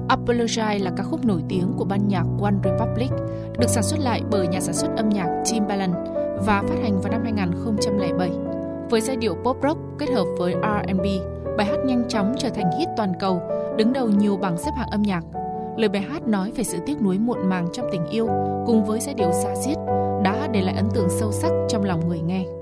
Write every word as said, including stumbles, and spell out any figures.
Apologize là ca khúc nổi tiếng của ban nhạc One Republic, được sản xuất lại bởi nhà sản xuất âm nhạc Timbaland và phát hành vào năm hai không không bảy. Với giai điệu pop rock kết hợp với R and B, bài hát nhanh chóng trở thành hit toàn cầu, đứng đầu nhiều bảng xếp hạng âm nhạc. Lời bài hát nói về sự tiếc nuối muộn màng trong tình yêu cùng với giai điệu da diết đã để lại ấn tượng sâu sắc trong lòng người nghe.